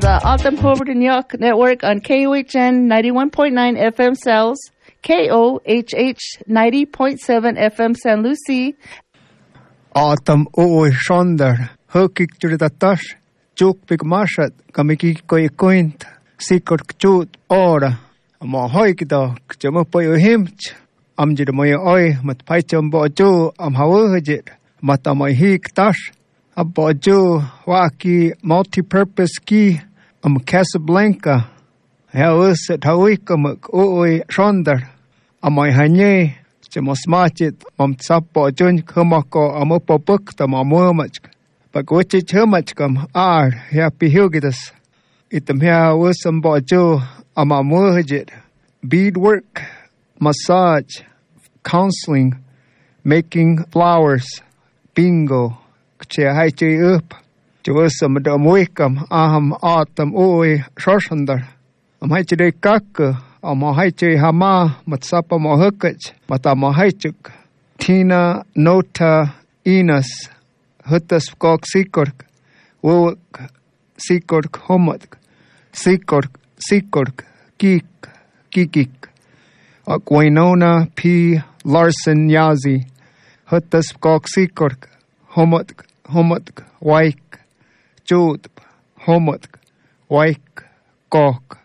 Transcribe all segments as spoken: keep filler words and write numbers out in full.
the Optum Hobart New York Network on K O H N ninety-one point nine F M Sales, K O H H ninety point seven F M San Lucie. Autumn oi shonder, hukik juritash, juk big mashat, kamiki koi coint, sikot kjut ora, ma hoikda, kjamapoy himch, amjid moy oi, mat paicham bojo, am hawajit, matamay hik tash, a bojo, waki, multi-purpose key, am Casablanca, haus at hawikamuk oi shonder, amoy hanye, Mosmachit, Mom Sapo Jun, Humako, Amopopuk, the Mamumach, but which it Humachcum are, happy Hugitas. Item here was some bojo, Amamurjit, beadwork, massage, counseling, making flowers, bingo, Chehaichi up, Josam Damwicum, Aham Autumn Oi, Shoshander, Amhaichi Kaka. Amahaiche Hama, Matsapa Mohukach, Matamahaichuk, Tina Nota Enos, Hutas Kok Sikork, Wuk Sikork Homotk, Sikork Sikork, Kik, Kikik, Aquinona P. Larson Yazi, Hutas Kok Sikork, Homotk, Homotk, Waik, Jod, Homotk, Waik, Kok.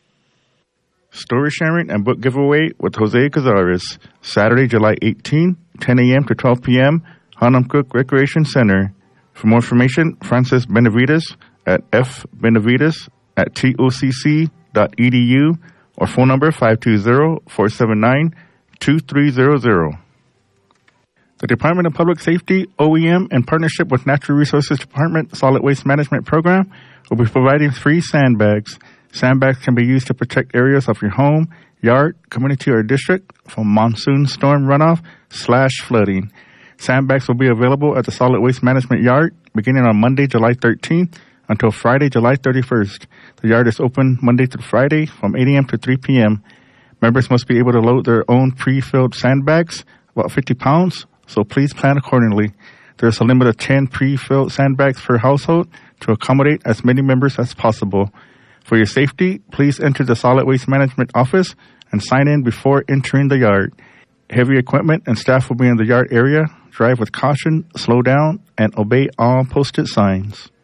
Story sharing and book giveaway with Jose Cazares, Saturday, July eighteenth, ten a.m. to twelve p.m., Hanam Cook Recreation Center. For more information, Francis Benavides at f benavides at tocc dot e d u or phone number five two zero, four seven nine, two three zero zero. The Department of Public Safety, O E M, in partnership with Natural Resources Department Solid Waste Management Program, will be providing free sandbags. Sandbags can be used to protect areas of your home, yard, community, or district from monsoon storm runoff slash flooding. Sandbags will be available at the Solid Waste Management Yard beginning on Monday, July thirteenth until Friday, July thirty-first. The yard is open Monday through Friday from eight a.m. to three p.m. Members must be able to load their own pre-filled sandbags, about fifty pounds, so please plan accordingly. There is a limit of ten pre-filled sandbags per household to accommodate as many members as possible. For your safety, please enter the Solid Waste Management office and sign in before entering the yard. Heavy equipment and staff will be in the yard area. Drive with caution, slow down, and obey all posted signs.